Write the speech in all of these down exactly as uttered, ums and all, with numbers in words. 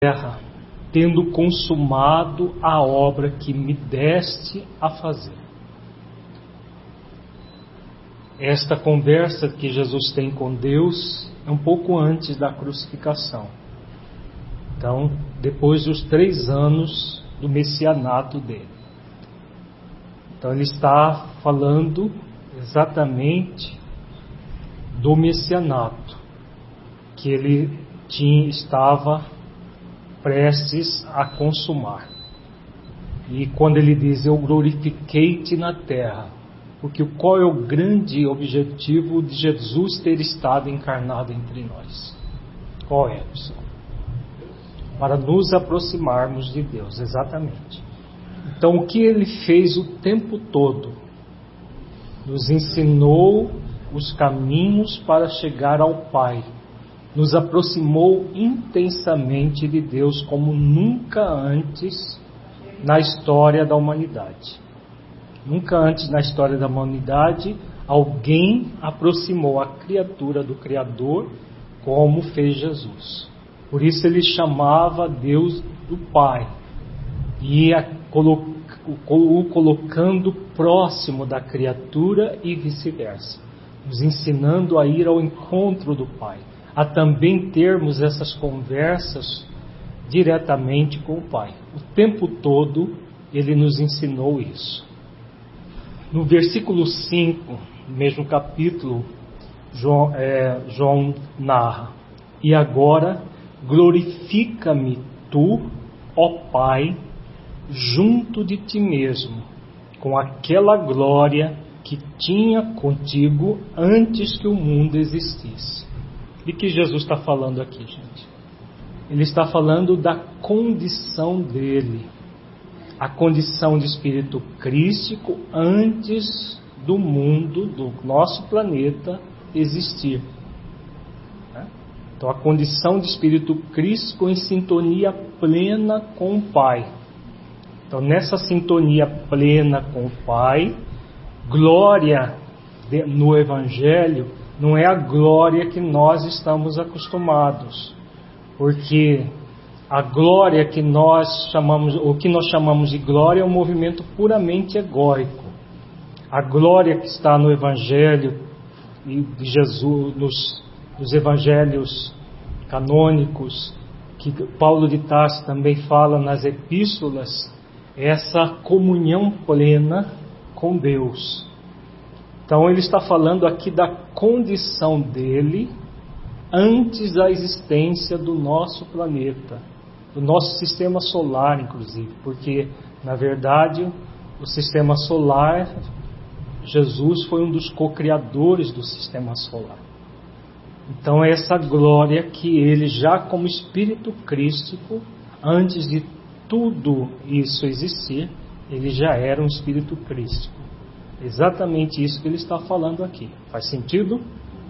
terra, tendo consumado a obra que me deste a fazer. Esta conversa que Jesus tem com Deus é um pouco antes da crucificação. Então, depois dos três anos do messianato dele. Então, ele está falando exatamente do messianato que ele tinha, estava prestes a consumar. E quando ele diz, eu glorifiquei-te na terra, porque qual é o grande objetivo de Jesus ter estado encarnado entre nós? Qual é, pessoal? Para nos aproximarmos de Deus, exatamente. Então, o que ele fez o tempo todo? Nos ensinou os caminhos para chegar ao Pai. Nos aproximou intensamente de Deus como nunca antes na história da humanidade. Nunca antes na história da humanidade alguém aproximou a criatura do Criador como fez Jesus. Por isso ele chamava Deus do Pai e o colocando próximo da criatura e vice-versa, nos ensinando a ir ao encontro do Pai, a também termos essas conversas diretamente com o Pai. O tempo todo ele nos ensinou isso. No versículo cinco, no mesmo capítulo, João, é, João narra: e agora glorifica-me tu, ó Pai, junto de ti mesmo, com aquela glória que tinha contigo antes que o mundo existisse. De que Jesus está falando aqui, gente? Ele está falando da condição dele, a condição de espírito crístico antes do mundo, do nosso planeta existir. Então, a condição de espírito crístico em sintonia plena com o Pai. Então, nessa sintonia plena com o Pai, glória no Evangelho não é a glória que nós estamos acostumados, porque a glória que nós chamamos, o que nós chamamos de glória é um movimento puramente egóico. A glória que está no Evangelho de Jesus, nos, nos Evangelhos canônicos, que Paulo de Tarso também fala nas epístolas, é essa comunhão plena com Deus. Então ele está falando aqui da condição dele antes da existência do nosso planeta, do nosso sistema solar, inclusive, porque na verdade o sistema solar, Jesus foi um dos co-criadores do sistema solar. Então é essa glória que ele, já como espírito crístico, antes de tudo isso existir, ele já era um espírito crístico. Exatamente isso que ele está falando aqui. Faz sentido?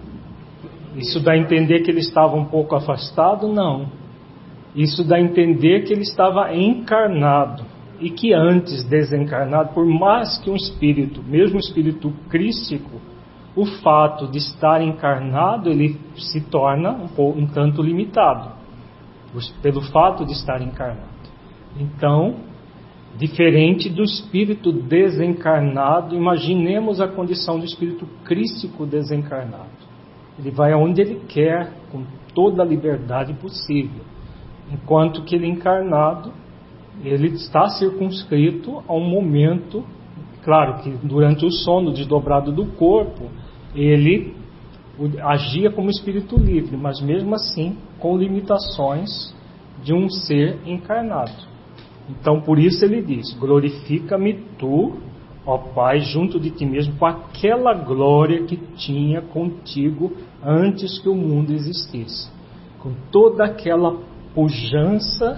Isso dá a entender que ele estava um pouco afastado? Não. Isso dá a entender que ele estava encarnado. E que antes desencarnado, por mais que um espírito, mesmo um espírito crístico, o fato de estar encarnado, ele se torna um, pouco, um tanto limitado. Pelo fato de estar encarnado. Então, diferente do espírito desencarnado, imaginemos a condição do espírito crístico desencarnado. Ele vai aonde ele quer, com toda a liberdade possível. Enquanto que ele encarnado, ele está circunscrito a um momento, claro que durante o sono desdobrado do corpo, ele agia como espírito livre, mas mesmo assim com limitações de um ser encarnado. Então, por isso ele diz, glorifica-me tu, ó Pai, junto de ti mesmo, com aquela glória que tinha contigo antes que o mundo existisse. Com toda aquela pujança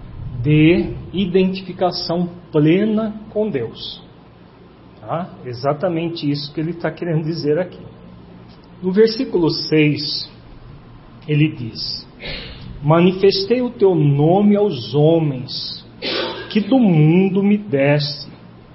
de identificação plena com Deus. Tá? Exatamente isso que ele está querendo dizer aqui. No versículo seis, ele diz, manifestei o teu nome aos homens, que do mundo me deste,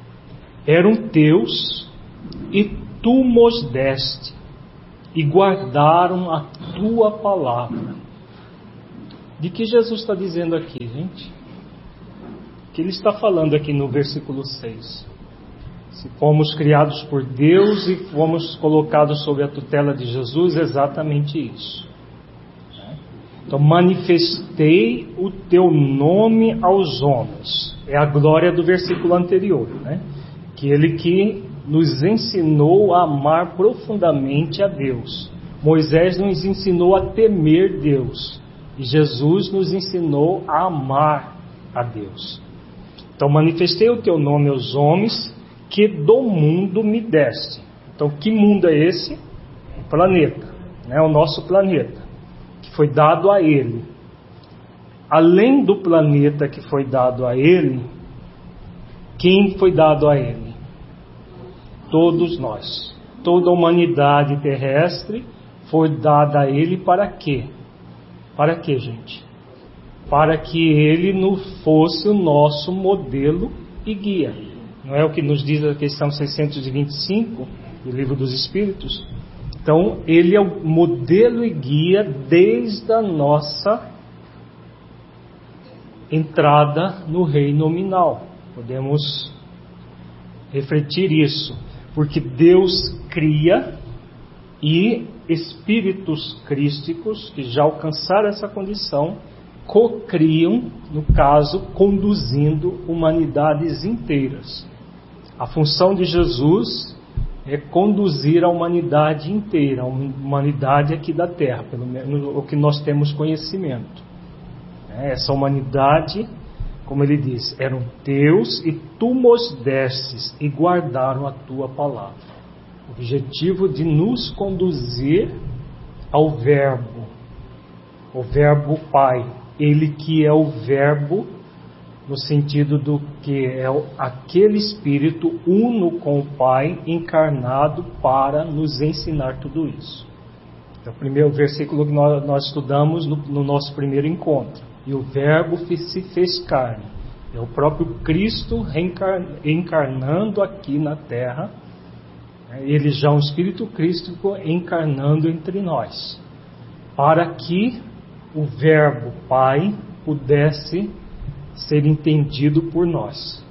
eram teus, e tu mos deste, e guardaram a tua palavra. De que Jesus está dizendo aqui, gente? O que ele está falando aqui no versículo seis? Se fomos criados por Deus e fomos colocados sob a tutela de Jesus, é exatamente isso. Então, manifestei o teu nome aos homens. É a glória do versículo anterior, né? Que ele que nos ensinou a amar profundamente a Deus. Moisés nos ensinou a temer Deus. E Jesus nos ensinou a amar a Deus. Então, manifestei o teu nome aos homens que do mundo me deste. Então, que mundo é esse? O planeta, né? O nosso planeta, que foi dado a ele. Além do planeta que foi dado a ele, quem foi dado a ele? Todos nós. Toda a humanidade terrestre foi dada a ele para quê? Para quê, gente? Para que ele nos fosse o nosso modelo e guia. Não é o que nos diz a questão seiscentos e vinte e cinco do Livro dos Espíritos? Então, ele é o modelo e guia desde a nossa entrada no reino nominal. Podemos refletir isso, porque Deus cria e espíritos crísticos que já alcançaram essa condição co-criam, no caso, conduzindo humanidades inteiras. A função de Jesus é conduzir a humanidade inteira, a humanidade aqui da Terra, pelo menos o que nós temos conhecimento. Essa humanidade, como ele diz, eram teus e tu nos destes e guardaram a tua palavra. O objetivo de nos conduzir ao Verbo, o Verbo Pai, ele que é o Verbo no sentido do que é aquele Espírito uno com o Pai encarnado para nos ensinar tudo isso. É o primeiro versículo que nós, nós estudamos no, no nosso primeiro encontro. E o Verbo se fez carne. É o próprio Cristo encarnando aqui na Terra. Ele já é um Espírito crístico encarnando entre nós. Para que o Verbo Pai pudesse ser entendido por nós.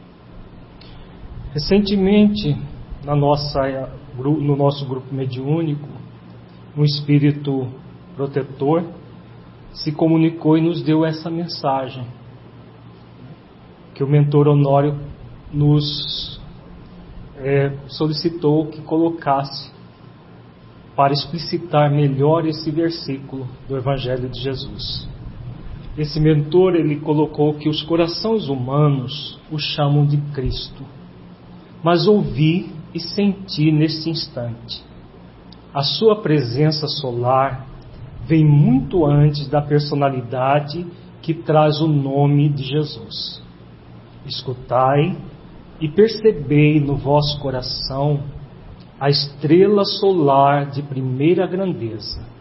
Recentemente, na nossa, no nosso grupo mediúnico, um espírito protetor se comunicou e nos deu essa mensagem que o mentor Honório nos é, solicitou que colocasse para explicitar melhor esse versículo do Evangelho de Jesus. Esse mentor, ele colocou que os corações humanos o chamam de Cristo, mas ouvi e senti neste instante. A sua presença solar vem muito antes da personalidade que traz o nome de Jesus. Escutai e percebei no vosso coração a estrela solar de primeira grandeza.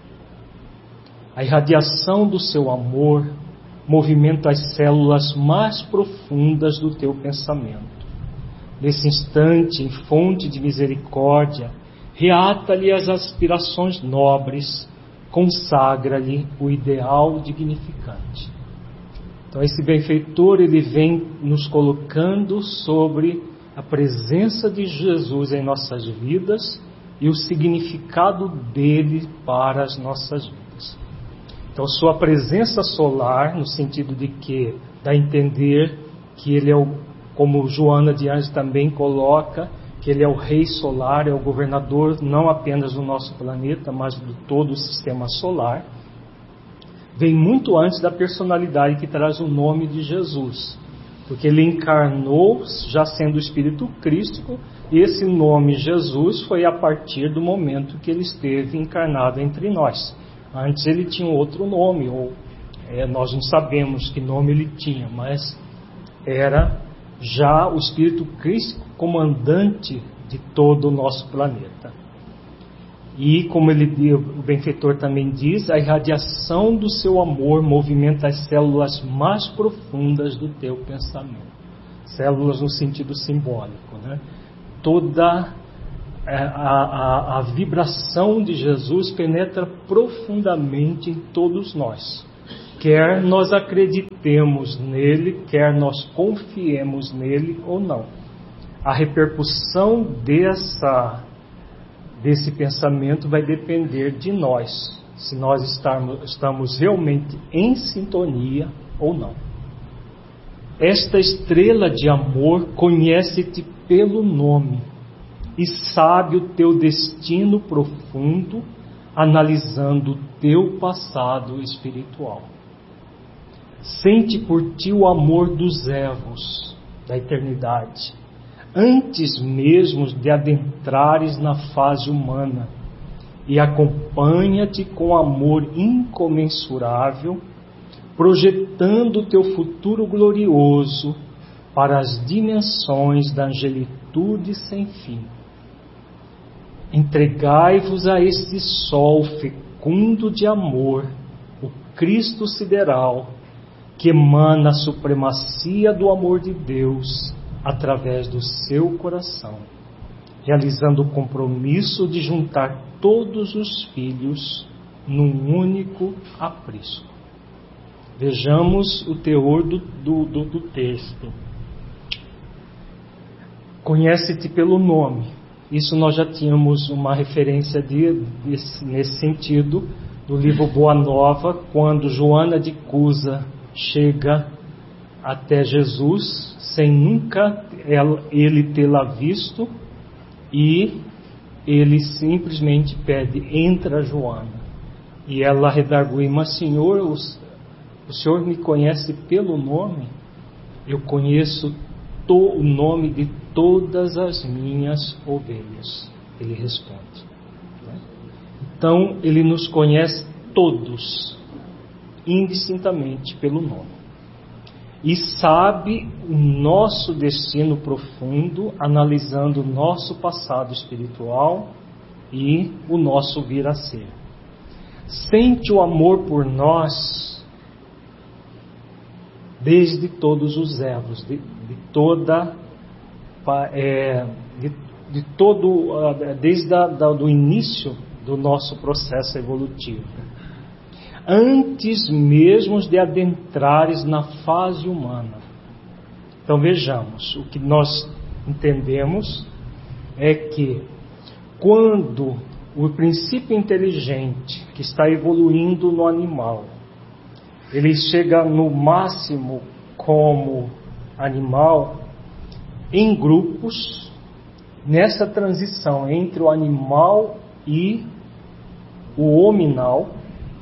A irradiação do seu amor movimenta as células mais profundas do teu pensamento. Nesse instante, em fonte de misericórdia, reata-lhe as aspirações nobres, consagra-lhe o ideal dignificante. Então, esse benfeitor, ele vem nos colocando sobre a presença de Jesus em nossas vidas e o significado dele para as nossas vidas. Então, sua presença solar, no sentido de que dá a entender que ele é o, como Joana de Anjos também coloca, que ele é o rei solar, é o governador não apenas do nosso planeta, mas de todo o sistema solar, vem muito antes da personalidade que traz o nome de Jesus, porque ele encarnou já sendo o Espírito Crístico, e esse nome Jesus foi a partir do momento que ele esteve encarnado entre nós. Antes ele tinha outro nome, ou é, nós não sabemos que nome ele tinha, mas era já o Espírito Cristo comandante de todo o nosso planeta. E como ele, o benfeitor também diz, a irradiação do seu amor movimenta as células mais profundas do teu pensamento. Células no sentido simbólico, né? Toda a, a, a vibração de Jesus penetra profundamente em todos nós. quer nós acreditemos nele, quer nós confiemos nele ou não. A repercussão dessa, desse pensamento vai depender de nós, se nós estarmos, estamos realmente em sintonia ou não. Esta estrela de amor conhece-te pelo nome e sabe o teu destino profundo, analisando o teu passado espiritual. Sente por ti o amor dos ervos da eternidade, antes mesmo de adentrares na fase humana, e acompanha-te com amor incomensurável, projetando o teu futuro glorioso para as dimensões da angelitude sem fim. Entregai-vos a este sol fecundo de amor, o Cristo sideral, que emana a supremacia do amor de Deus através do seu coração, realizando o compromisso de juntar todos os filhos num único aprisco. Vejamos o teor do, do, do, do texto. Conhece-te pelo nome. Isso nós já tínhamos uma referência de, de, nesse sentido no livro Boa Nova, quando Joana de Cusa chega até Jesus sem nunca ela, ele tê-la visto, e ele simplesmente pede: entra, Joana. E ela redargui: mas Senhor, os, o Senhor me conhece pelo nome? Eu conheço to, o nome de todas as minhas ovelhas. Ele responde. Então, ele nos conhece todos, indistintamente, pelo nome. E sabe o nosso destino profundo, analisando o nosso passado espiritual e o nosso vir a ser. Sente o amor por nós desde todos os erros, de, de toda, é, de, de todo, desde a, da, do início do nosso processo evolutivo. Antes mesmo de adentrares na fase humana. Então vejamos, o que nós entendemos é que quando o princípio inteligente que está evoluindo no animal, ele chega no máximo como animal, em grupos, nessa transição entre o animal e o hominal,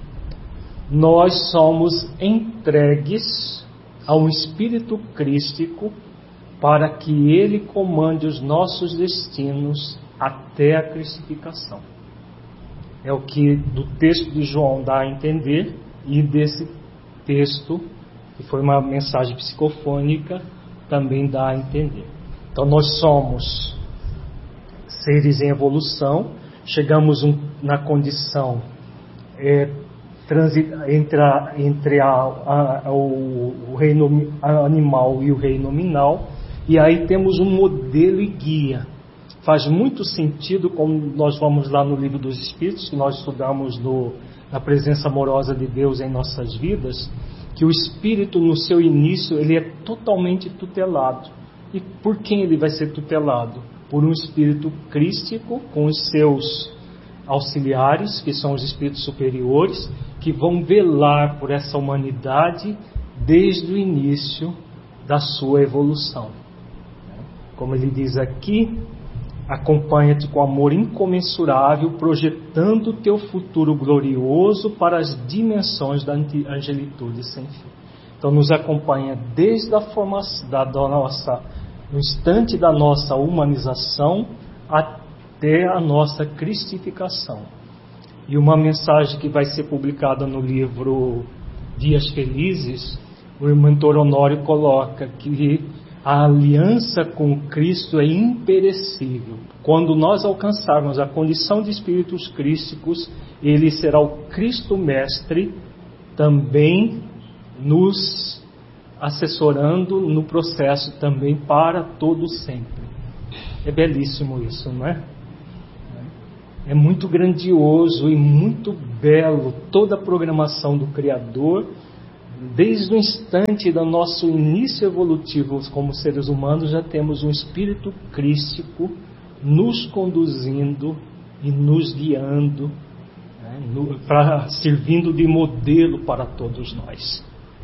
nós somos entregues a um espírito crístico para que ele comande os nossos destinos até a cristificação. É o que do texto de João dá a entender, e desse texto, que foi uma mensagem psicofônica, também dá a entender. Então nós somos seres em evolução, chegamos um, na condição é, entre, a, entre a, a, o, o reino animal e o reino nominal, e aí temos um modelo e guia. Faz muito sentido, como nós vamos lá no Livro dos Espíritos, que nós estudamos no, na presença amorosa de Deus em nossas vidas, que o espírito no seu início ele é totalmente tutelado. E por quem ele vai ser tutelado? Por um espírito crístico com os seus auxiliares, que são os espíritos superiores, que vão velar por essa humanidade desde o início da sua evolução. Como ele diz aqui: acompanha-te com amor incomensurável, projetando o teu futuro glorioso para as dimensões da angelitude sem fim. Então nos acompanha desde a formação da, da nossa, no instante da nossa humanização até a nossa cristificação. E uma mensagem que vai ser publicada no livro Dias Felizes, o irmão Honório coloca que a aliança com Cristo é imperecível. Quando nós alcançarmos a condição de espíritos crísticos, ele será o Cristo Mestre, também nos assessorando no processo também para todo sempre. É belíssimo isso, não é? É muito grandioso e muito belo toda a programação do Criador desde o instante do nosso início evolutivo como seres humanos, já temos um espírito crístico nos conduzindo e nos guiando, né, no, pra, servindo de modelo para todos nós.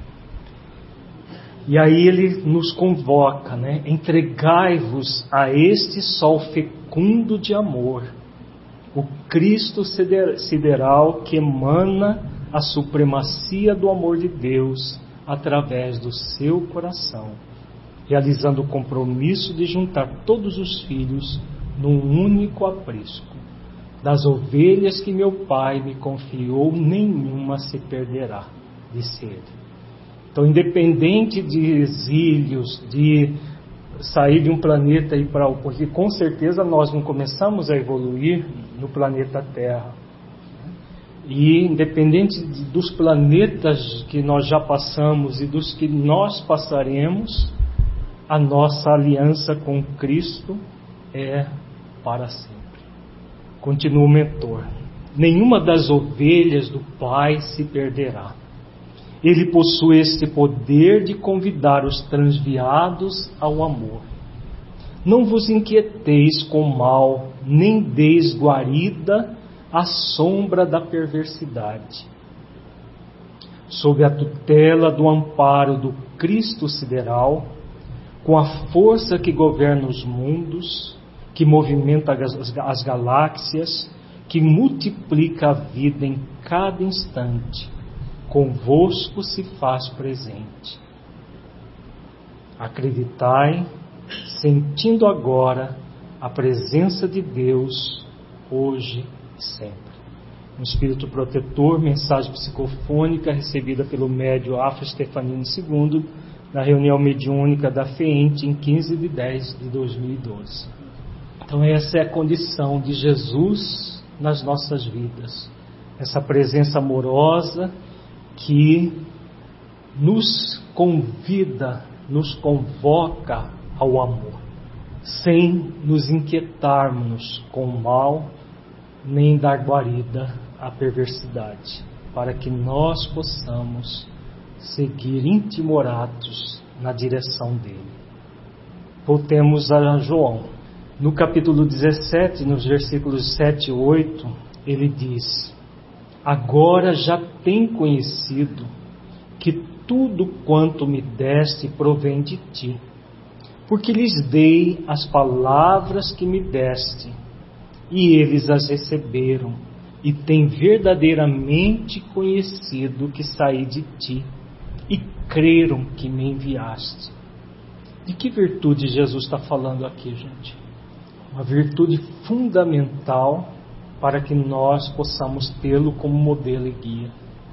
E aí ele nos convoca, né? Entregai-vos a este sol fecundo de amor, o Cristo sideral que emana a supremacia do amor de Deus através do seu coração, realizando o compromisso de juntar todos os filhos num único aprisco. Das ovelhas que meu Pai me confiou, nenhuma se perderá, disse ele. Então, independente de exílios, de sair de um planeta e para outro, porque com certeza nós não começamos a evoluir no planeta Terra. E independente de, dos planetas que nós já passamos e dos que nós passaremos, a nossa aliança com Cristo é para sempre. Continua o mentor. Nenhuma das ovelhas do Pai se perderá. Ele possui este poder de convidar os transviados ao amor. Não vos inquieteis com o mal, nem deis guarida à sombra da perversidade. Sob a tutela do amparo do Cristo sideral, com a força que governa os mundos, que movimenta as, as galáxias, que multiplica a vida em cada instante, convosco se faz presente. Acreditai, sentindo agora a presença de Deus, hoje e sempre. Um espírito protetor, mensagem psicofônica recebida pelo médium Afra Stefanini segundo, na reunião mediúnica da FEENTE em quinze de dez de dois mil e doze. Então essa é a condição de Jesus nas nossas vidas. Essa presença amorosa que nos convida, nos convoca ao amor, sem nos inquietarmos com o mal, nem dar guarida à perversidade, para que nós possamos seguir intimorados na direção dele. Voltemos a João. No capítulo dezessete, nos versículos sete e oito, ele diz: agora já tem conhecido que tudo quanto me deste provém de ti, porque lhes dei as palavras que me deste, e eles as receberam, e têm verdadeiramente conhecido que saí de ti, e creram que me enviaste. De que virtude Jesus está falando aqui, gente? Uma virtude fundamental para que nós possamos tê-lo como modelo e guia.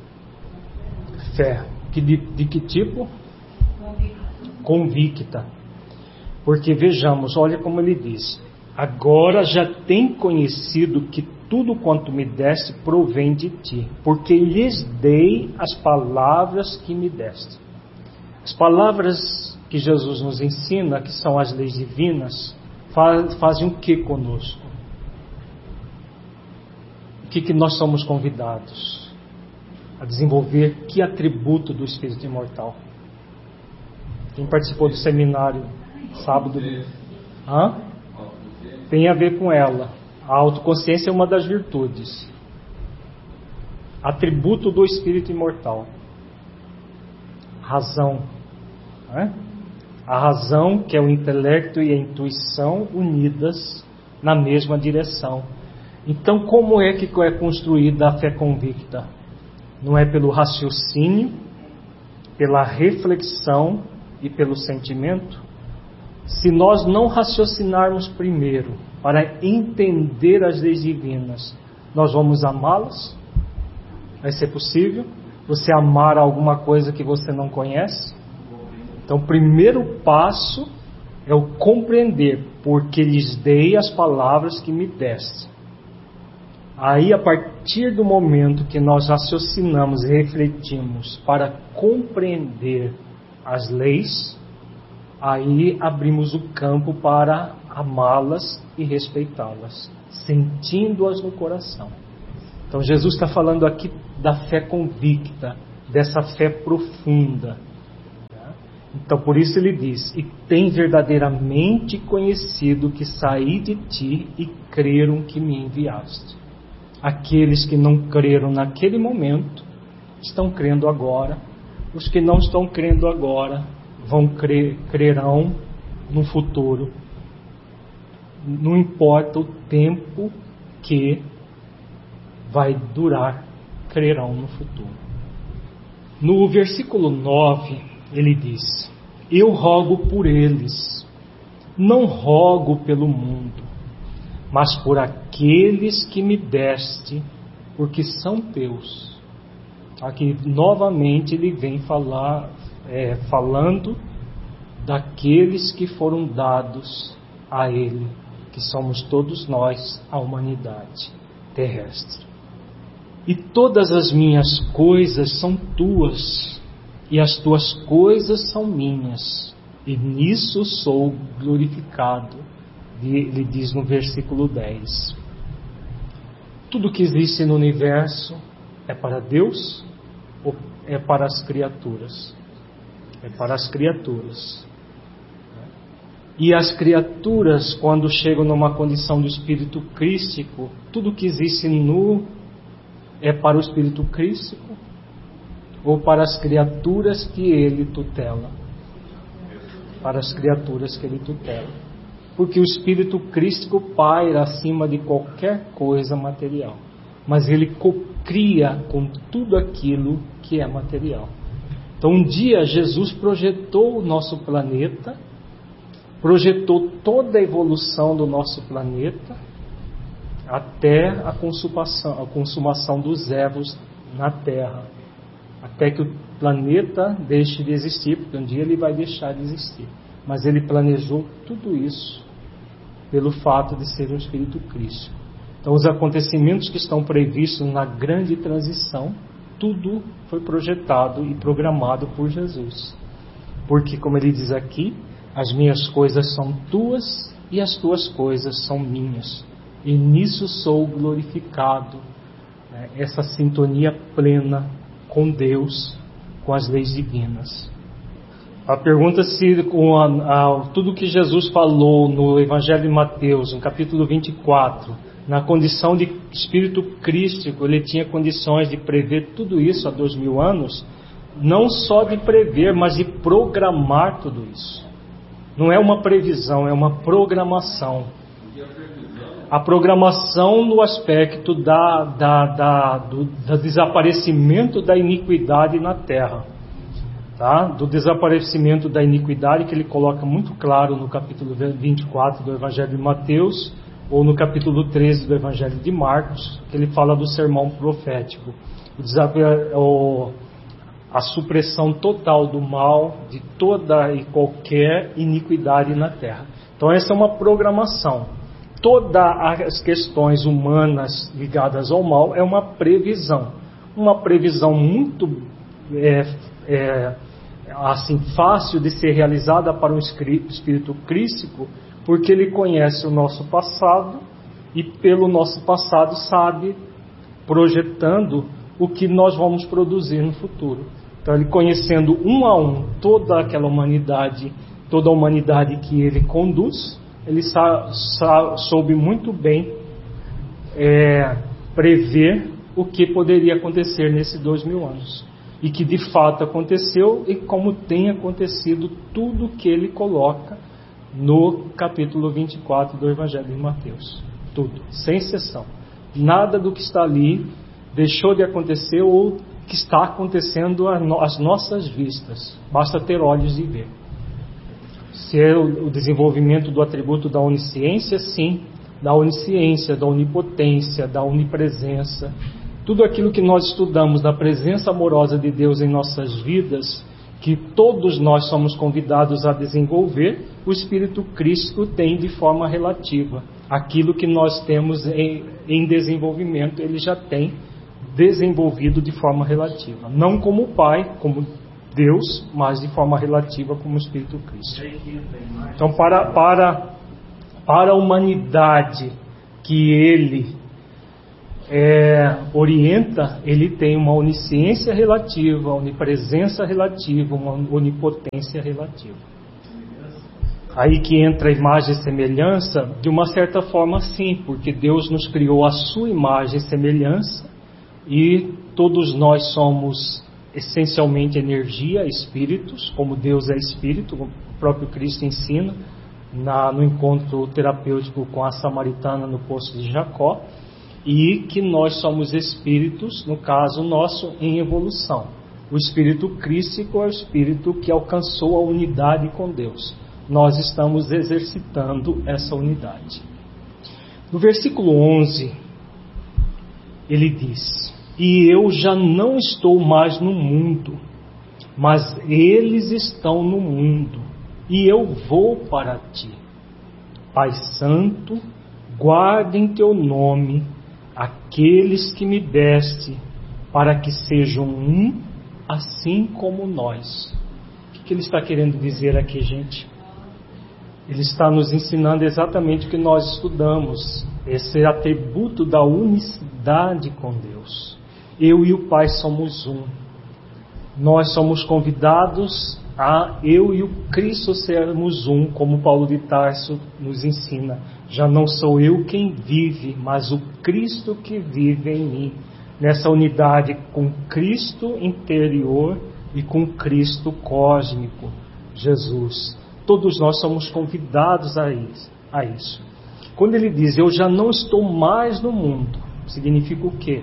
Fé. Que de, de que tipo? Convicta. Convicta. Porque vejamos, olha como ele diz: agora já tem conhecido que tudo quanto me deste provém de ti, porque lhes dei as palavras que me deste. As palavras que Jesus nos ensina, que são as leis divinas, faz, fazem o que conosco? O que, que nós somos convidados a desenvolver? Que atributo do Espírito Imortal? Quem participou do seminário sábado? Hã? Tem a ver com ela. A autoconsciência é uma das virtudes. Atributo do Espírito Imortal. Razão. Né? A razão, que é o intelecto e a intuição unidas na mesma direção. Então, como é que é construída a fé convicta? Não é pelo raciocínio, pela reflexão e pelo sentimento? Se nós não raciocinarmos primeiro para entender as leis divinas, nós vamos amá-las? Vai ser possível você amar alguma coisa que você não conhece? Então, o primeiro passo é o compreender, porque lhes dei as palavras que me deste. Aí, a partir do momento que nós raciocinamos e refletimos para compreender as leis, aí abrimos o campo para amá-las e respeitá-las, sentindo-as no coração. Então Jesus está falando aqui da fé convicta, dessa fé profunda. Então por isso ele diz: e tem verdadeiramente conhecido que saí de ti e creram que me enviaste. Aqueles que não creram naquele momento estão crendo agora. Os que não estão crendo agora vão crer, crerão no futuro. Não importa o tempo que vai durar, crerão no futuro. No versículo nove, ele diz: eu rogo por eles, não rogo pelo mundo, mas por aqueles que me deste, porque são teus. Aqui novamente ele vem falar, é, falando daqueles que foram dados a ele, que somos todos nós, a humanidade terrestre. E todas as minhas coisas são tuas, e as tuas coisas são minhas, e nisso sou glorificado. Ele diz no versículo dez. Tudo que existe no universo é para Deus ou é para as criaturas? É para as criaturas. E as criaturas, quando chegam numa condição do espírito crístico, tudo que existe no é para o espírito crístico ou para as criaturas que ele tutela? Para as criaturas que ele tutela. Porque o espírito crístico paira acima de qualquer coisa material, mas ele cocria com tudo aquilo que é material. Então um dia Jesus projetou o nosso planeta, projetou toda a evolução do nosso planeta até a consumação, a consumação dos evos na Terra, até que o planeta deixe de existir, porque um dia ele vai deixar de existir. Mas ele planejou tudo isso pelo fato de ser um espírito crístico. Então os acontecimentos que estão previstos na grande transição, tudo foi projetado e programado por Jesus. Porque, como ele diz aqui, as minhas coisas são tuas e as tuas coisas são minhas. E nisso sou glorificado. Né? Essa sintonia plena com Deus, com as leis divinas. A pergunta se com a, a, tudo que Jesus falou no Evangelho de Mateus, no capítulo vinte e quatro, na condição de espírito crístico, ele tinha condições de prever tudo isso há dois mil anos, não só de prever, mas de programar tudo isso. Não é uma previsão, é uma programação. A programação no aspecto da, da, da, do, do desaparecimento da iniquidade na Terra. Tá? Do desaparecimento da iniquidade, que ele coloca muito claro no capítulo vinte e quatro do Evangelho de Mateus, ou no capítulo treze do Evangelho de Marcos, que ele fala do sermão profético. O, o, a supressão total do mal, de toda e qualquer iniquidade na Terra. Então essa é uma programação. Todas as questões humanas ligadas ao mal é uma previsão. Uma previsão muito é, é, assim, fácil de ser realizada para um espírito crístico, porque ele conhece o nosso passado e pelo nosso passado sabe, projetando o que nós vamos produzir no futuro. Então ele, conhecendo um a um toda aquela humanidade, toda a humanidade que ele conduz, ele sa- sa- soube muito bem é, prever o que poderia acontecer nesses dois mil anos. E que de fato aconteceu, e como tem acontecido tudo que ele coloca no capítulo vinte e quatro do Evangelho de Mateus. Tudo, sem exceção. Nada do que está ali deixou de acontecer ou que está acontecendo às nossas vistas. Basta ter olhos e ver. Se é o desenvolvimento do atributo da onisciência, sim, da onisciência, da onipotência, da onipresença. Tudo aquilo que nós estudamos da presença amorosa de Deus em nossas vidas, que todos nós somos convidados a desenvolver, o Espírito Crístico tem de forma relativa. Aquilo que nós temos em, em desenvolvimento, ele já tem desenvolvido de forma relativa. Não como Pai, como Deus, mas de forma relativa como o Espírito Cristo. Então, para, para, para a humanidade que Ele é, orienta, ele tem uma onisciência relativa, onipresença relativa, uma onipotência relativa. Aí que entra a imagem e semelhança, de uma certa forma sim, porque Deus nos criou a sua imagem e semelhança, e todos nós somos essencialmente energia, espíritos, como Deus é espírito, o próprio Cristo ensina na, no encontro terapêutico com a samaritana no Poço de Jacó, e que nós somos espíritos, no caso nosso, em evolução. O espírito crístico é o espírito que alcançou a unidade com Deus. Nós estamos exercitando essa unidade. No versículo onze, ele diz: e eu já não estou mais no mundo, mas eles estão no mundo, e eu vou para ti. Pai Santo, guarda em teu nome aqueles que me deste, para que sejam um, assim como nós. O que, que ele está querendo dizer aqui, gente? Ele está nos ensinando exatamente o que nós estudamos, esse atributo da unicidade com Deus. Eu e o Pai somos um. Nós somos convidados a eu e o Cristo sermos um, como Paulo de Tarso nos ensina. Já não sou eu quem vive, mas o Cristo que vive em mim. Nessa unidade com Cristo interior e com Cristo cósmico, Jesus. Todos nós somos convidados a isso, a isso. Quando ele diz, eu já não estou mais no mundo, significa o quê?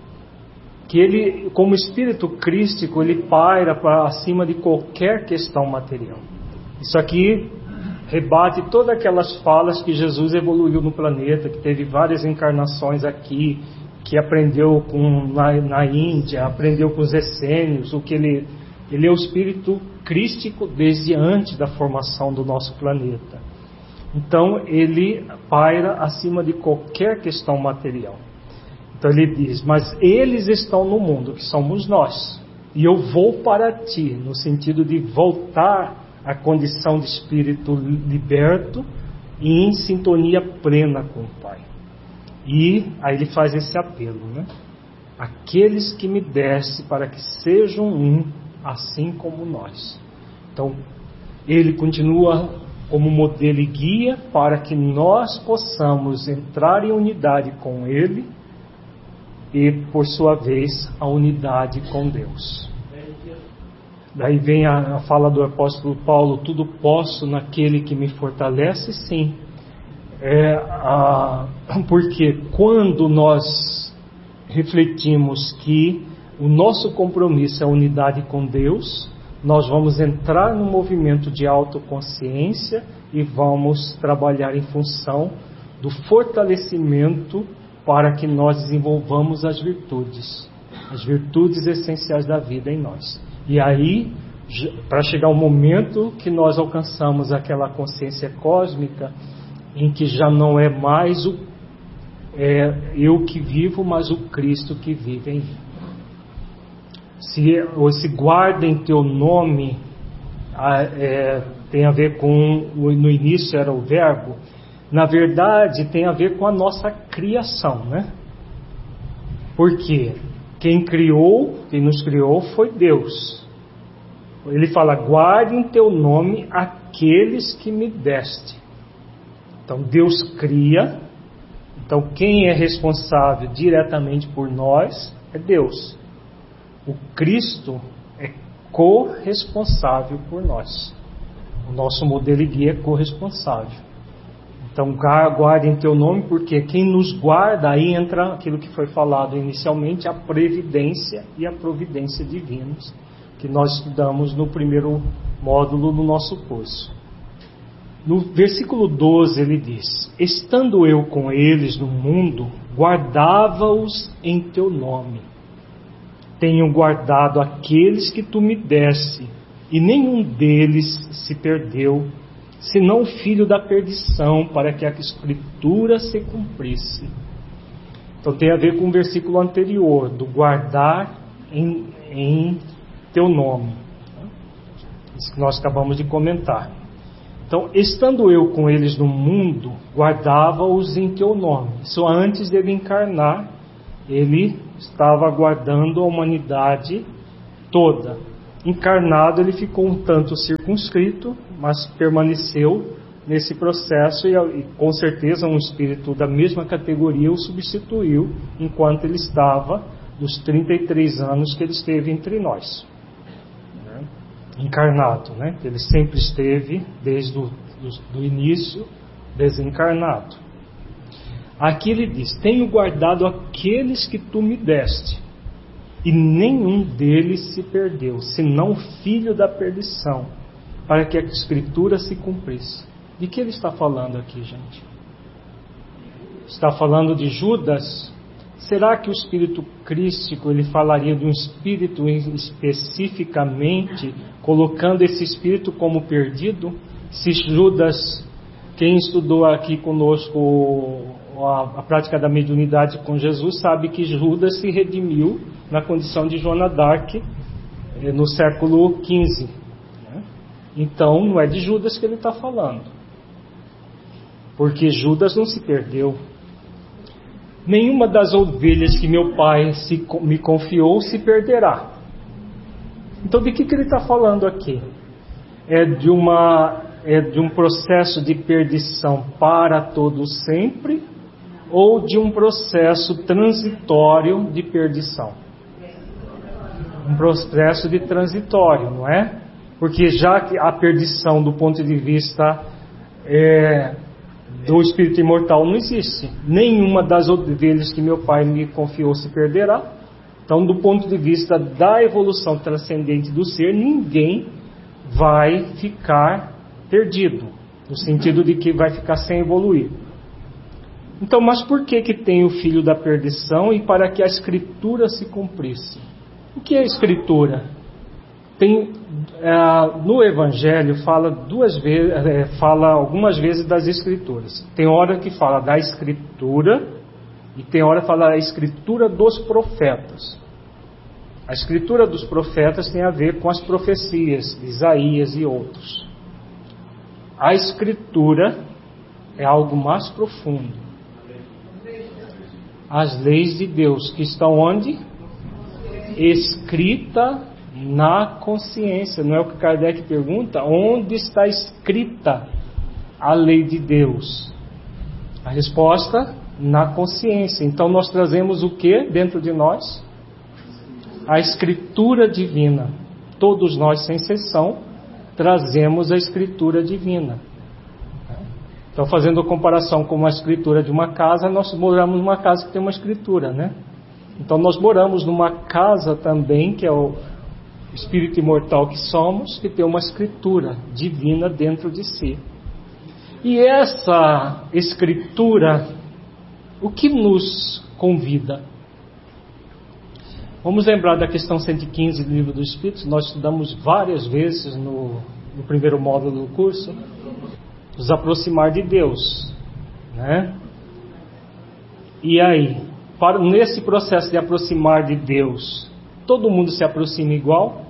Que ele, como espírito crístico, ele paira para acima de qualquer questão material. Isso aqui rebate todas aquelas falas que Jesus evoluiu no planeta, que teve várias encarnações aqui, que aprendeu com, na, na Índia, aprendeu com os essênios, o que ele, ele é o espírito crístico desde antes da formação do nosso planeta. Então ele paira acima de qualquer questão material. Então ele diz, mas eles estão no mundo, que somos nós, e eu vou para ti, no sentido de voltar à condição de espírito liberto e em sintonia plena com o Pai. E aí ele faz esse apelo, né? Aqueles que me deste, para que sejam um, assim como nós. Então ele continua como modelo e guia para que nós possamos entrar em unidade com ele e, por sua vez, a unidade com Deus. Daí vem a, a fala do apóstolo Paulo, tudo posso naquele que me fortalece, sim. É, a, porque quando nós refletimos que o nosso compromisso é a unidade com Deus, nós vamos entrar no movimento de autoconsciência e vamos trabalhar em função do fortalecimento para que nós desenvolvamos as virtudes, as virtudes essenciais da vida em nós. E aí, para chegar o momento que nós alcançamos aquela consciência cósmica, em que já não é mais o, é, eu que vivo, mas o Cristo que vive em mim. Se, ou se guarda em teu nome, é, tem a ver com, no início era o verbo, na verdade tem a ver com a nossa criação, né? Porque quem criou, quem nos criou foi Deus. Ele fala, guarde em teu nome aqueles que me deste. Então Deus cria, então quem é responsável diretamente por nós é Deus. O Cristo é corresponsável por nós. O nosso modelo e guia é corresponsável. Então guarde em teu nome, porque quem nos guarda, aí entra aquilo que foi falado inicialmente, a previdência e a providência divinas, que nós estudamos no primeiro módulo do nosso curso. No versículo doze ele diz, estando eu com eles no mundo, guardava-os em teu nome. Tenho guardado aqueles que tu me deste, e nenhum deles se perdeu, senão o filho da perdição, para que a escritura se cumprisse. Então tem a ver com o versículo anterior, do guardar em, em teu nome. Isso que nós acabamos de comentar. Então, estando eu com eles no mundo, guardava-os em teu nome. Isso antes dele encarnar ele estava aguardando a humanidade toda. Encarnado, ele ficou um tanto circunscrito, mas permaneceu nesse processo e, e com certeza um espírito da mesma categoria o substituiu enquanto ele estava nos trinta e três anos que ele esteve entre nós, né? Encarnado, né? Ele sempre esteve desde o do, do início desencarnado. Aqui ele diz: tenho guardado aqueles que tu me deste, e nenhum deles se perdeu, senão o filho da perdição, para que a escritura se cumprisse. De que ele está falando aqui, gente? Está falando de Judas? Será que o espírito crístico ele falaria de um espírito especificamente, colocando esse espírito como perdido? Se Judas, quem estudou aqui conosco a, a prática da mediunidade com Jesus, sabe que Judas se redimiu na condição de Joana d'Arc no século quinze. Né? Então não é de Judas que ele está falando, porque Judas não se perdeu. Nenhuma das ovelhas que meu pai se, me confiou se perderá. Então de que, que ele está falando aqui? É de, uma, é de um processo de perdição para todo sempre, ou de um processo transitório de perdição? Um processo de transitório, não é? Porque já que a perdição do ponto de vista é, do espírito imortal não existe. Nenhuma das ovelhas que meu pai me confiou se perderá. Então, do ponto de vista da evolução transcendente do ser, ninguém vai ficar perdido, no sentido de que vai ficar sem evoluir. Então, mas por que que tem o filho da perdição? E para que a escritura se cumprisse. O que é a escritura? Tem, é, no Evangelho fala duas vezes, é, fala algumas vezes das escrituras. Tem hora que fala da escritura e tem hora que fala da escritura dos profetas. A escritura dos profetas tem a ver com as profecias de Isaías e outros. A escritura é algo mais profundo. As leis de Deus que estão onde? Escrita na consciência. Não é o que Kardec pergunta? Onde está escrita a lei de Deus? A resposta: na consciência. Então nós trazemos o que dentro de nós? A escritura divina. Todos nós, sem exceção, trazemos a escritura divina. Então, fazendo a comparação com uma escritura de uma casa, nós moramos numa casa que tem uma escritura, né? Então nós moramos numa casa também, que é o espírito imortal que somos, que tem uma escritura divina dentro de si. E essa escritura, o que nos convida? Vamos lembrar da questão cento e quinze do Livro dos Espíritos, nós estudamos várias vezes no, no primeiro módulo do curso, nos aproximar de Deus, né? E aí, para, nesse processo de aproximar de Deus, todo mundo se aproxima igual?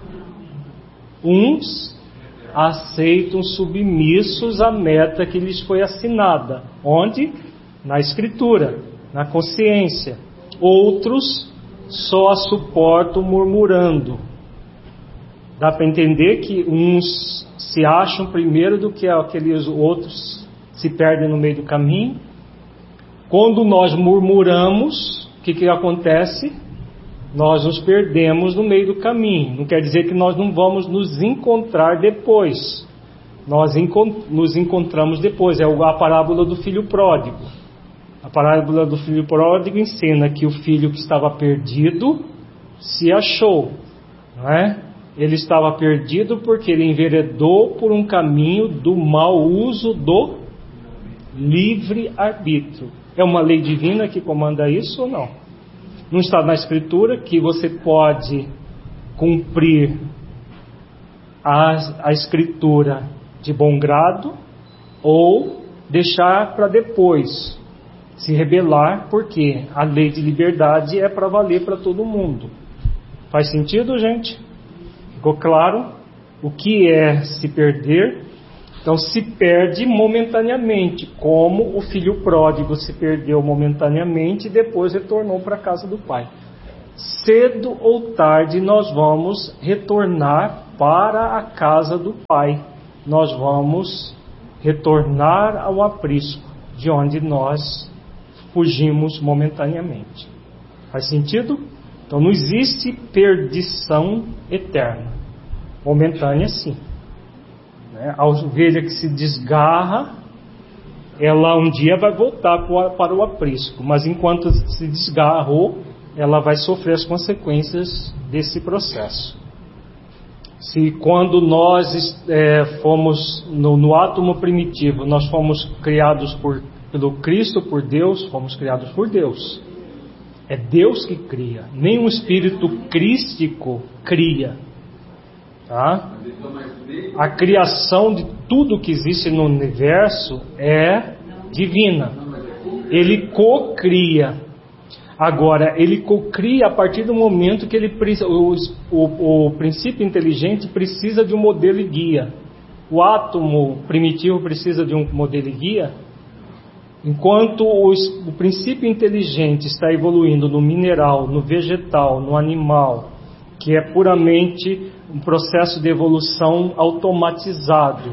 Uns aceitam submissos à meta que lhes foi assinada. Onde? Na Escritura, na consciência. Outros só a suportam murmurando. Dá para entender que uns se acham primeiro do que aqueles outros se perdem no meio do caminho. Quando nós murmuramos, o que, que acontece? Nós nos perdemos no meio do caminho. Não quer dizer que nós não vamos nos encontrar depois. Nós encont- nos encontramos depois. É a parábola do filho pródigo. A parábola do filho pródigo ensina que o filho que estava perdido se achou, não é? Ele estava perdido porque ele enveredou por um caminho do mau uso do livre-arbítrio. É uma lei divina que comanda isso ou não? Não está na Escritura que você pode cumprir a, a Escritura de bom grado ou deixar para depois, se rebelar, porque a lei de liberdade é para valer para todo mundo. Faz sentido, gente? Ficou claro o que é se perder? Então se perde momentaneamente, como o filho pródigo se perdeu momentaneamente e depois retornou para a casa do pai. Cedo ou tarde nós vamos retornar para a casa do pai. Nós vamos retornar ao aprisco, de onde nós fugimos momentaneamente. Faz sentido? Então não existe perdição eterna. Momentânea sim. Né? A ovelha que se desgarra, ela um dia vai voltar para o aprisco, mas enquanto se desgarrou, ela vai sofrer as consequências desse processo. Se quando nós é, fomos no, no átomo primitivo, nós fomos criados por, pelo Cristo, por Deus, fomos criados por Deus. É Deus que cria, nem um espírito crístico cria. Tá? A criação de tudo que existe no universo é divina. Ele co-cria. Agora, ele cria a partir do momento que ele, o, o, o princípio inteligente precisa de um modelo e guia. O átomo primitivo precisa de um modelo e guia. Enquanto o, o princípio inteligente está evoluindo no mineral, no vegetal, no animal, que é puramente um processo de evolução automatizado,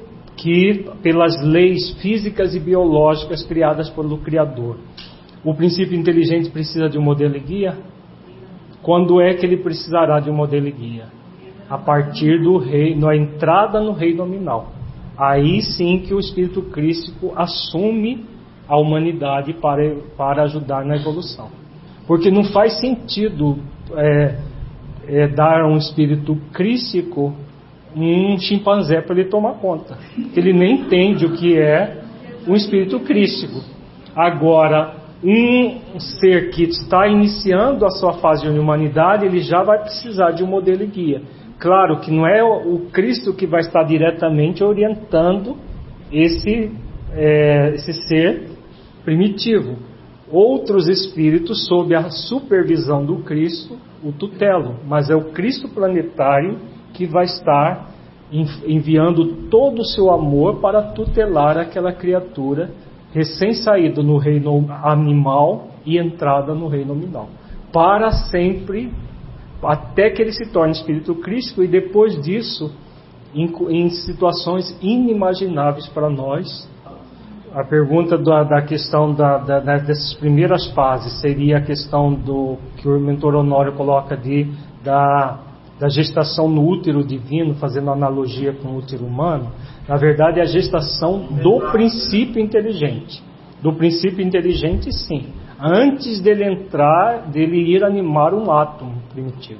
que pelas leis físicas e biológicas criadas pelo Criador. O princípio inteligente precisa de um modelo e guia? Quando é que ele precisará de um modelo e guia? A partir do reino, na entrada no reino nominal. Aí sim que o Espírito Crístico assume a humanidade para, para ajudar na evolução. Porque não faz sentido é, é, dar a um Espírito Crístico um chimpanzé para ele tomar conta. Porque ele nem entende o que é um Espírito Crístico. Agora, um ser que está iniciando a sua fase de humanidade, ele já vai precisar de um modelo e guia. Claro que não é o Cristo que vai estar diretamente orientando esse, é, esse ser primitivo. Outros espíritos, sob a supervisão do Cristo, o tutelam. Mas é o Cristo planetário que vai estar enviando todo o seu amor para tutelar aquela criatura recém-saído no reino animal e entrada no reino nominal, para sempre, até que ele se torne espírito crístico, e depois disso, em, em situações inimagináveis para nós. A pergunta da, da questão da, da, dessas primeiras fases seria a questão do que o mentor Honório coloca de, da, da gestação no útero divino, fazendo analogia com o útero humano. Na verdade, é a gestação do princípio inteligente. Do princípio inteligente, sim. Antes dele entrar, dele ir animar um átomo primitivo.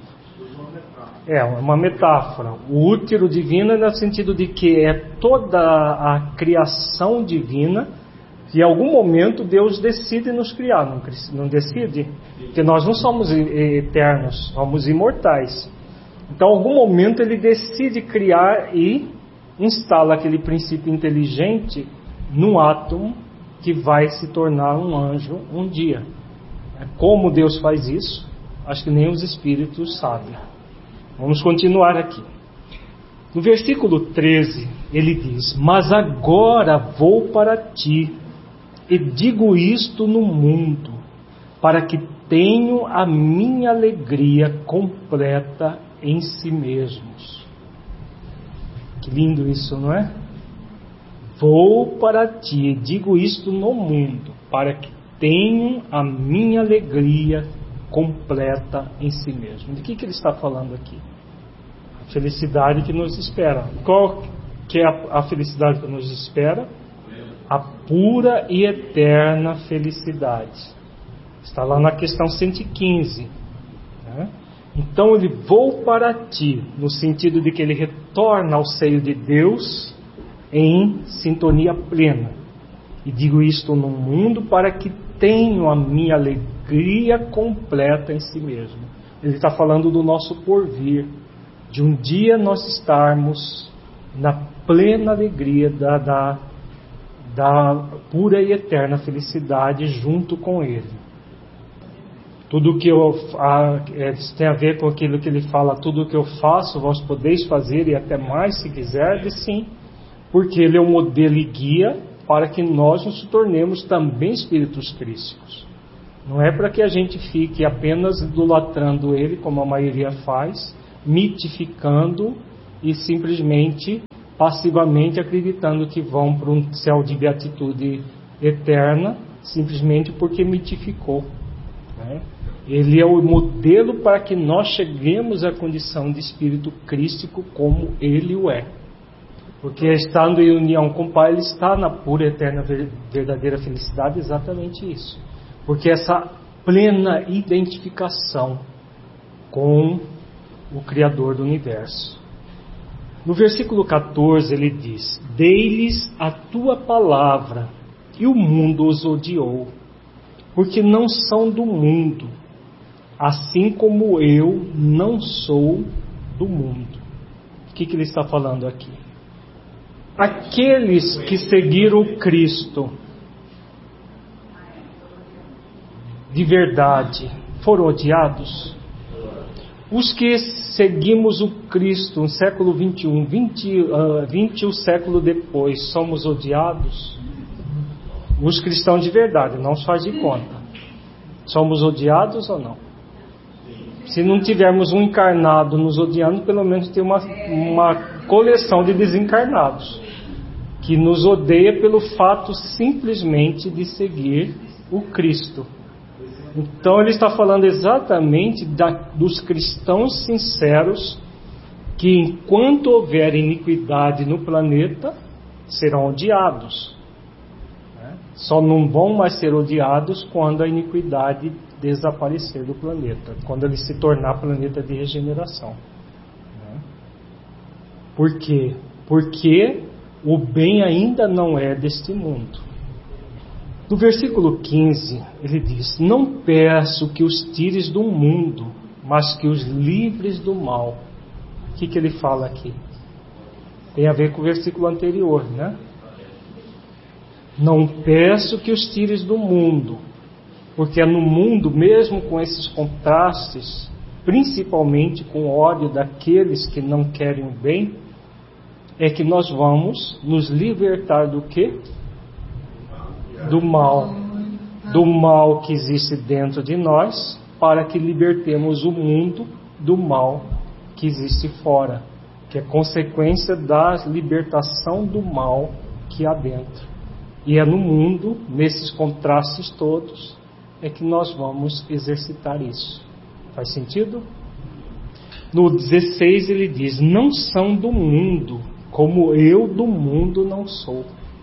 É uma metáfora. O útero divino é no sentido de que é toda a criação divina que em algum momento Deus decide nos criar. Não, não decide? Porque nós não somos eternos, somos imortais. Então, em algum momento ele decide criar e instala aquele princípio inteligente num átomo que vai se tornar um anjo um dia. Como Deus faz isso? Acho que nem os espíritos sabem. Vamos continuar aqui. No versículo treze, ele diz: mas agora vou para ti, e digo isto no mundo, para que tenham a minha alegria completa em si mesmos. Que lindo isso, não é? Vou para ti, digo isto no mundo, para que tenham a minha alegria completa em si mesmo. De que, que ele está falando aqui? A felicidade que nos espera. Qual que é a, a felicidade que nos espera? A pura e eterna felicidade. Está lá na questão cento e quinze. Né? Então ele vou para ti, no sentido de que ele retorna ao seio de Deus em sintonia plena. E digo isto no mundo para que tenham a minha alegria completa em si mesmo. Ele está falando do nosso porvir, de um dia nós estarmos na plena alegria da, da, da pura e eterna felicidade junto com Ele. Tudo que eu a, é, tem a ver com aquilo que ele fala: tudo que eu faço vós podeis fazer e até mais se quiserdes, sim, porque ele é o modelo e guia para que nós nos tornemos também espíritos crísticos. Não é para que a gente fique apenas idolatrando ele, como a maioria faz, mitificando e simplesmente, passivamente acreditando que vão para um céu de beatitude eterna, simplesmente porque mitificou, né? Ele é o modelo para que nós cheguemos à condição de espírito crístico como ele o é. Porque estando em união com o Pai, ele está na pura, eterna, verdadeira felicidade, exatamente isso. Porque essa plena identificação com o Criador do Universo. No versículo catorze ele diz: dei-lhes a tua palavra, e o mundo os odiou, porque não são do mundo, assim como eu não sou do mundo. O que, que ele está falando aqui? Aqueles que seguiram o Cristo de verdade foram odiados? Os que seguimos o Cristo no século vinte e um, vinte, uh, vinte o século depois, somos odiados? Os cristãos de verdade, não se faz de conta. Somos odiados ou não? Se não tivermos um encarnado nos odiando, pelo menos tem uma, uma coleção de desencarnados que nos odeia pelo fato simplesmente de seguir o Cristo. Então ele está falando exatamente da, dos cristãos sinceros que, enquanto houver iniquidade no planeta, serão odiados. Né? Só não vão mais ser odiados quando a iniquidade desaparecer do planeta, quando ele se tornar planeta de regeneração. Né? Por quê? Porque o bem ainda não é deste mundo. No versículo quinze, ele diz: não peço que os tires do mundo, mas que os livres do mal. O que, que ele fala aqui? Tem a ver com o versículo anterior, né? Não peço que os tires do mundo, porque é no mundo, mesmo com esses contrastes, principalmente com o ódio daqueles que não querem o bem, é que nós vamos nos libertar do quê? Do mal, do mal que existe dentro de nós, para que libertemos o mundo do mal que existe fora, que é consequência da libertação do mal que há dentro. E é no mundo, nesses contrastes todos, é que nós vamos exercitar isso. Faz sentido? No dezesseis ele diz: não são do mundo, como eu do mundo não sou.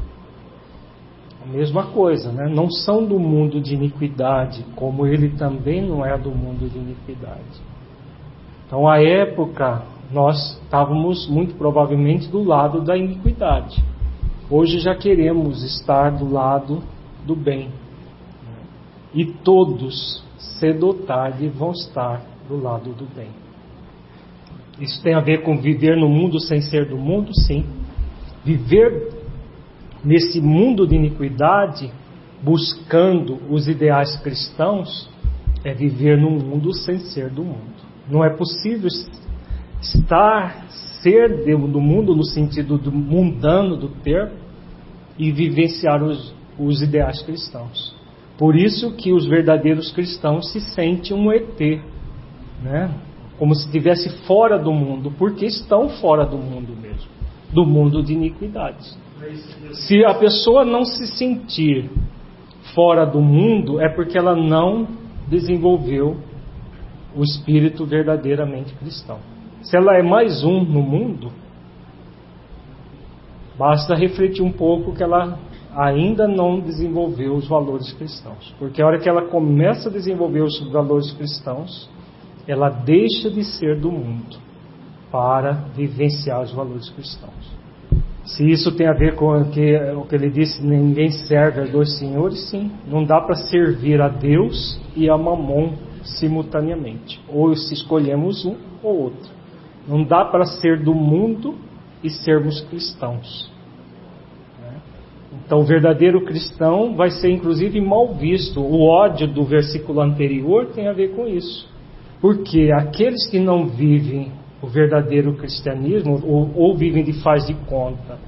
A mesma coisa, né? Não são do mundo de iniquidade, como ele também não é do mundo de iniquidade. Então, à época, nós estávamos muito provavelmente do lado da iniquidade. Hoje já queremos estar do lado do bem. E todos, cedo ou tarde, vão estar do lado do bem. Isso tem a ver com viver no mundo sem ser do mundo? Sim. Viver nesse mundo de iniquidade, buscando os ideais cristãos, é viver no mundo sem ser do mundo. Não é possível estar, ser do mundo no sentido do mundano do termo e vivenciar os, os ideais cristãos. Por isso que os verdadeiros cristãos se sentem um E T, né? Como se estivesse fora do mundo, porque estão fora do mundo mesmo, do mundo de iniquidades. Se a pessoa não se sentir fora do mundo, é porque ela não desenvolveu o espírito verdadeiramente cristão. Se ela é mais um no mundo, basta refletir um pouco que ela ainda não desenvolveu os valores cristãos. Porque a hora que ela começa a desenvolver os valores cristãos, ela deixa de ser do mundo para vivenciar os valores cristãos. Se isso tem a ver com o que, o que ele disse, ninguém serve a dois senhores, sim. Não dá para servir a Deus e a Mamon simultaneamente. Ou se escolhemos um ou outro. Não dá para ser do mundo e sermos cristãos. Então o verdadeiro cristão vai ser inclusive mal visto. O ódio do versículo anterior tem a ver com isso. Porque aqueles que não vivem o verdadeiro cristianismo, ou, ou vivem de faz de conta,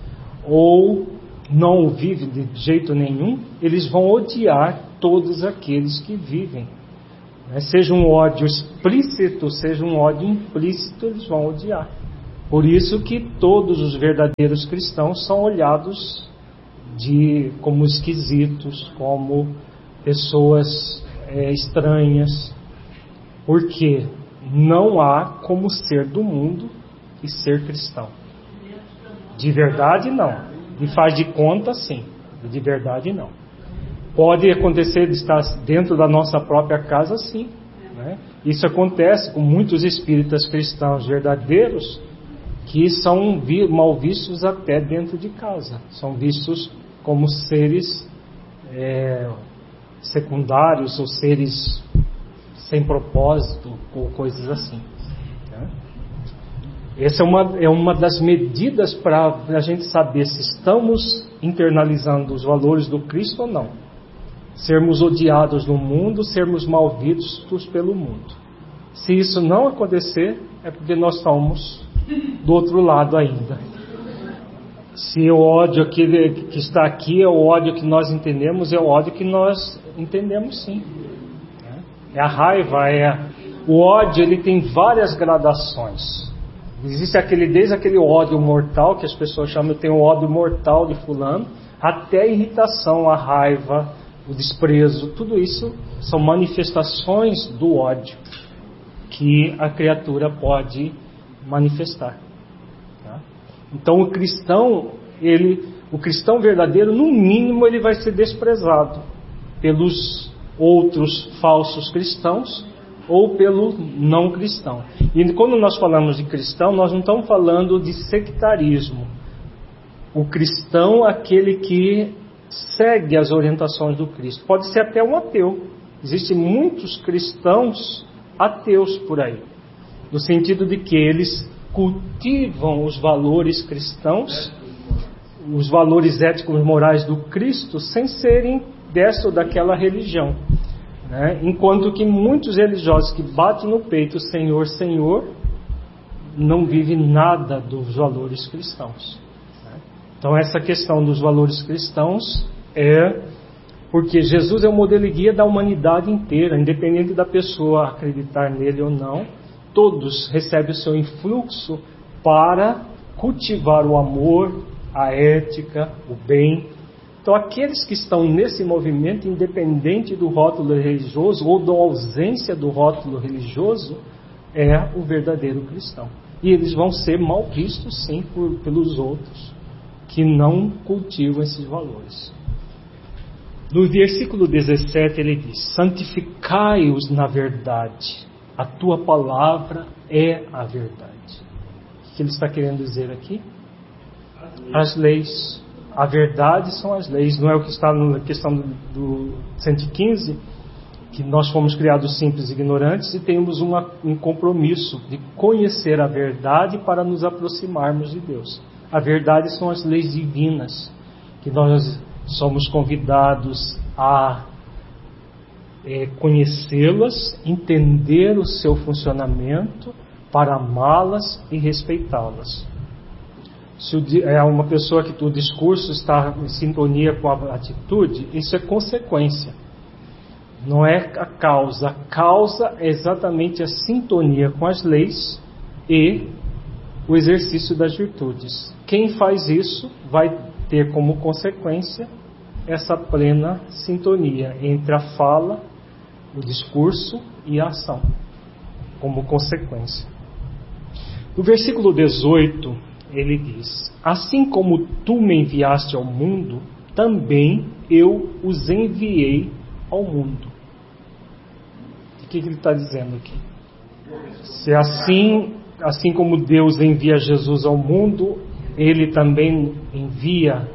ou não o vivem de jeito nenhum, eles vão odiar todos aqueles que vivem. Né? Seja um ódio explícito, seja um ódio implícito, eles vão odiar. Por isso que todos os verdadeiros cristãos são olhados de, como esquisitos, como pessoas é, estranhas, porque não há como ser do mundo e ser cristão. De verdade, não. De faz de conta, sim. De verdade, não. Pode acontecer de estar dentro da nossa própria casa, sim. Né? Isso acontece com muitos espíritas cristãos verdadeiros que são mal vistos até dentro de casa. São vistos como seres é, secundários ou seres sem propósito ou coisas assim. Né? Essa é uma, é uma das medidas para a gente saber se estamos internalizando os valores do Cristo ou não. Sermos odiados no mundo, sermos mal vistos pelo mundo. Se isso não acontecer, é porque nós estamos do outro lado ainda. Se o ódio que, que está aqui é o ódio que nós entendemos, é o ódio que nós entendemos, sim. É a raiva, é a... o ódio, ele tem várias gradações. Existe aquele, desde aquele ódio mortal, que as pessoas chamam, eu tenho ódio mortal de fulano, até a irritação, a raiva, o desprezo, tudo isso são manifestações do ódio que a criatura pode manifestar. Tá? Então o cristão, ele, o cristão verdadeiro, no mínimo, ele vai ser desprezado pelos outros falsos cristãos ou pelo não cristão. E quando nós falamos de cristão, nós não estamos falando de sectarismo. O cristão, aquele que segue as orientações do Cristo. Pode ser até um ateu. Existem muitos cristãos ateus por aí, no sentido de que eles cultivam os valores cristãos, os valores éticos e morais do Cristo, sem serem dessa ou daquela religião. Né? Enquanto que muitos religiosos que batem no peito Senhor, Senhor, não vivem nada dos valores cristãos. Né? Então essa questão dos valores cristãos é porque Jesus é o modelo e guia da humanidade inteira, independente da pessoa acreditar nele ou não, todos recebem o seu influxo para cultivar o amor, a ética, o bem. Então aqueles que estão nesse movimento, independente do rótulo religioso ou da ausência do rótulo religioso, é o verdadeiro cristão. E eles vão ser mal vistos, sim, por, pelos outros que não cultivam esses valores. No versículo dezessete ele diz: santificai-os na verdade, a tua palavra é a verdade. O que ele está querendo dizer aqui? As leis. A verdade são as leis. Não é o que está na questão do, do cento e quinze, que nós fomos criados simples e ignorantes e temos uma, um compromisso de conhecer a verdade para nos aproximarmos de Deus. A verdade são as leis divinas, que nós somos convidados a é, conhecê-las, entender o seu funcionamento, para amá-las e respeitá-las. Se é uma pessoa que o discurso está em sintonia com a atitude, isso é consequência, não é a causa. A causa é exatamente a sintonia com as leis e o exercício das virtudes. Quem faz isso vai ter como consequência essa plena sintonia entre a fala, o discurso e a ação, como consequência. No versículo dezoito, ele diz: assim como tu me enviaste ao mundo, também eu os enviei ao mundo. O que ele está dizendo aqui? Se assim, assim como Deus envia Jesus ao mundo, ele também envia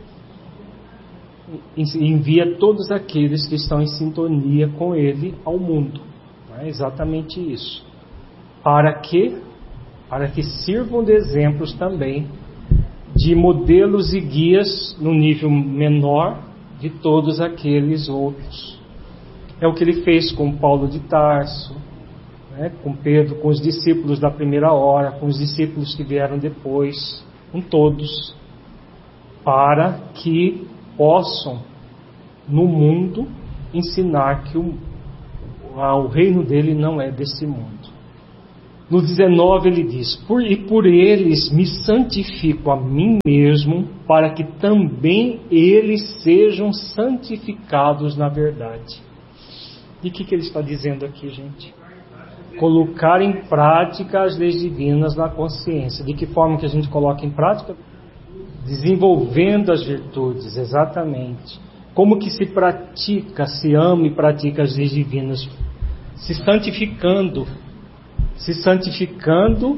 envia todos aqueles que estão em sintonia com ele ao mundo. É exatamente isso. Para que para que sirvam de exemplos também de modelos e guias no nível menor de todos aqueles outros. É o que ele fez com Paulo de Tarso, né, com Pedro, com os discípulos da primeira hora, com os discípulos que vieram depois, com todos. para que possam, no mundo, ensinar que o, o reino dele não é desse mundo. No dezenove ele diz: por, e por eles me santifico a mim mesmo, para que também eles sejam santificados na verdade. E o que, que ele está dizendo aqui, gente? Colocar em prática as leis divinas na consciência. De que forma que a gente coloca em prática? Desenvolvendo as virtudes, exatamente. Como que se pratica, se ama e pratica as leis divinas? Se santificando. Se santificando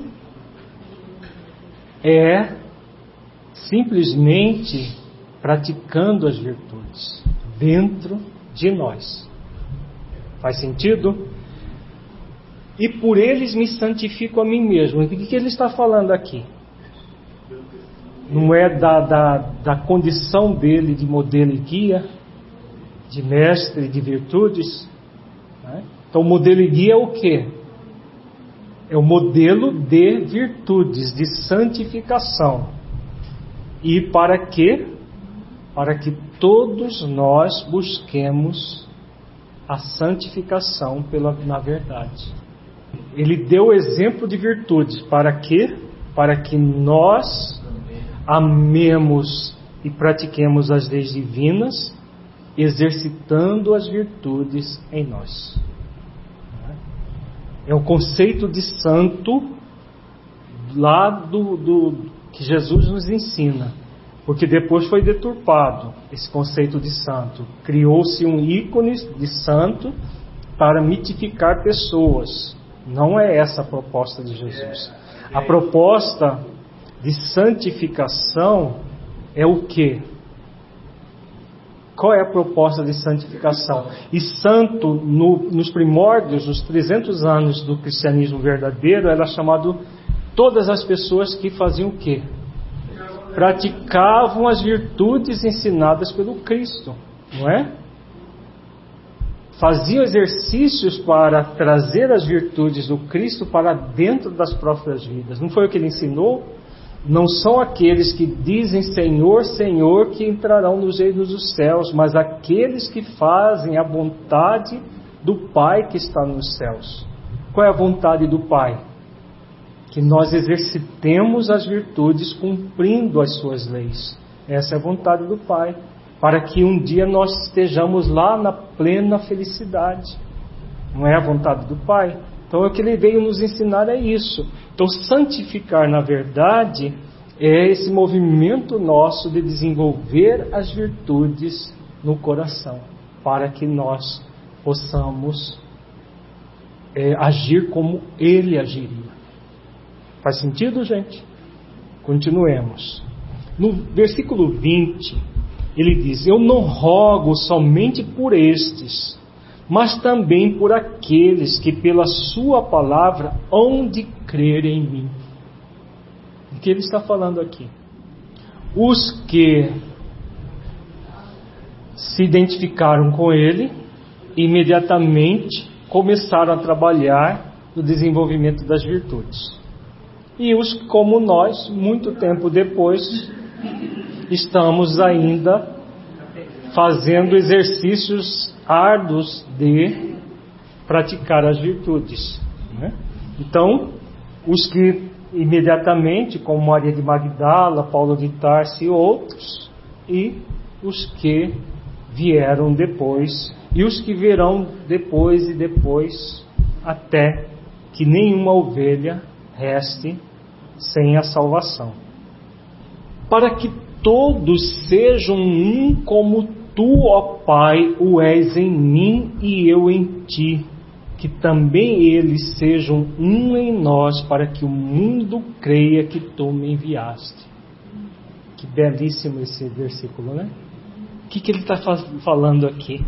é simplesmente praticando as virtudes dentro de nós. Faz sentido? E por eles me santifico a mim mesmo. O que ele está falando aqui? Não é da, da, da condição dele de modelo e guia, de mestre de virtudes? Né? Então o modelo e guia é o quê? É o modelo de virtudes, de santificação. E para quê? Para que todos nós busquemos a santificação pela, na verdade. Ele deu exemplo de virtudes. Para quê? Para que nós amemos e pratiquemos as leis divinas, exercitando as virtudes em nós. É o conceito de santo lá do, do que Jesus nos ensina, porque depois foi deturpado esse conceito de santo. Criou-se um ícone de santo para mitificar pessoas. Não é essa a proposta de Jesus. A proposta de santificação é o quê? Qual é a proposta de santificação? E santo, no, nos primórdios, nos trezentos anos do cristianismo verdadeiro, era chamado todas as pessoas que faziam o quê? Praticavam as virtudes ensinadas pelo Cristo, não é? Faziam exercícios para trazer as virtudes do Cristo para dentro das próprias vidas. Não foi o que ele ensinou? Não são aqueles que dizem Senhor, Senhor que entrarão nos reinos dos céus, mas aqueles que fazem a vontade do Pai que está nos céus. Qual é a vontade do Pai? Que nós exercitemos as virtudes cumprindo as suas leis. Essa é a vontade do Pai, para que um dia nós estejamos lá na plena felicidade. Não é a vontade do Pai? Então o que ele veio nos ensinar é isso. Então santificar na verdade é esse movimento nosso de desenvolver as virtudes no coração, para que nós possamos é, agir como ele agiria. Faz sentido, gente? Continuemos. No versículo vinte, ele diz: eu não rogo somente por estes, mas também por aqueles que pela sua palavra hão de crer em mim. O que ele está falando aqui? Os que se identificaram com ele, imediatamente começaram a trabalhar no desenvolvimento das virtudes. E os como nós, muito tempo depois, estamos ainda fazendo exercícios árduos de praticar as virtudes, né? Então, os que imediatamente, como Maria de Magdala, Paulo de Tarso e outros, e os que vieram depois, e os que virão depois e depois, até que nenhuma ovelha reste sem a salvação. Para que todos sejam um como tu, ó Pai, o és em mim e eu em ti, que também eles sejam um em nós, para que o mundo creia que tu me enviaste. Que belíssimo esse versículo, né? O que, que ele está falando aqui?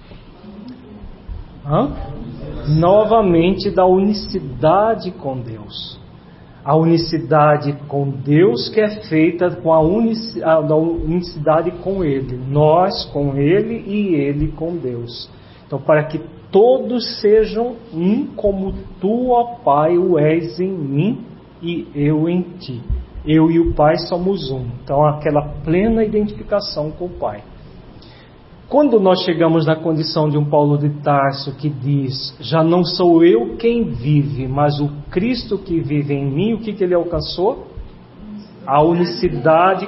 Hã? Novamente da unicidade com Deus. A unicidade com Deus que é feita com a unicidade, a unicidade com Ele. Nós com Ele e Ele com Deus. Então, para que todos sejam um como tu, ó Pai, o és em mim e eu em ti. eu e o Pai somos um. Então, aquela plena identificação com o Pai. Quando nós chegamos na condição de um Paulo de Tarso que diz, já não sou eu quem vive, mas o Cristo que vive em mim, o que, que ele alcançou? A unicidade